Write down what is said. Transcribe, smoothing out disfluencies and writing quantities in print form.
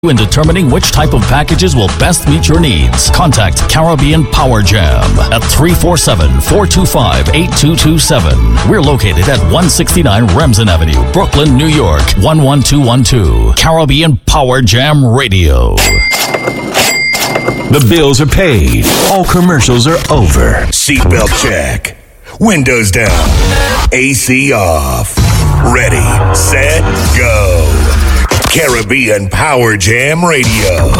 in determining which type of packages will best meet your needs. Contact Caribbean Power Jam at 347-425-8227. We're located at 169 Remsen Avenue, Brooklyn, New York, 11212. Caribbean Power Jam Radio. The bills are paid. All commercials are over. Seatbelt check. Windows down. AC off. Ready, set, go. Caribbean Power Jam Radio.